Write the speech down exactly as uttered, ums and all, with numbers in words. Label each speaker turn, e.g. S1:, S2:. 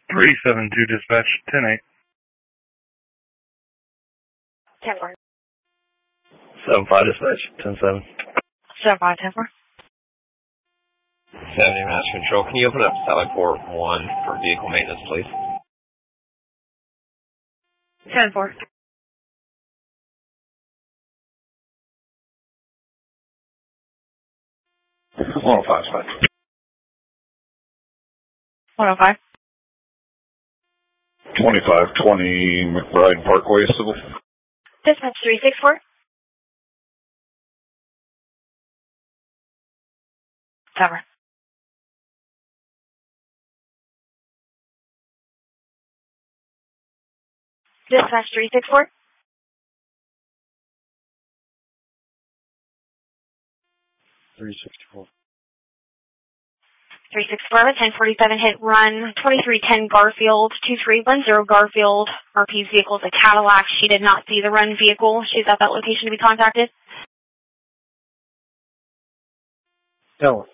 S1: three seven two dispatch, ten eight.
S2: ten four.
S3: seven five dispatch, ten seven.
S2: seven five, ten four.
S4: seventy Master Control, can you open up Satellite Port one for vehicle maintenance, please?
S2: ten four.
S3: one oh five, dispatch.
S2: one oh five.
S3: twenty-five twenty McBride Parkway, Civil.
S2: Dispatch three six four. Cover. Dispatch three six four.
S3: three sixty-four.
S2: three six four, ten forty-seven hit run, twenty-three ten Garfield, two three one zero Garfield. R P's vehicle is a Cadillac. She did not see the run vehicle. She's at that location to be contacted.
S3: Tell her.